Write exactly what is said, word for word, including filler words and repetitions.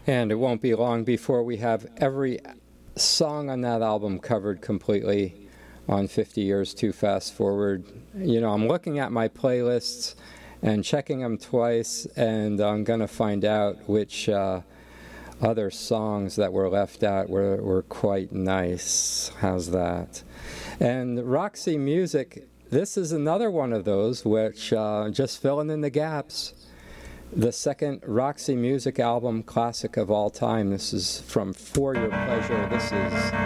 And it won't be long before we have every song on that album covered completely on fifty Years Too Fast Forward. You know, I'm looking at my playlists and checking them twice, and I'm going to find out which uh, other songs that were left out were, were quite nice. How's that? And Roxy Music, this is another one of those which uh, just filling in the gaps. The second Roxy Music album, classic of all time. This is from For Your Pleasure. This is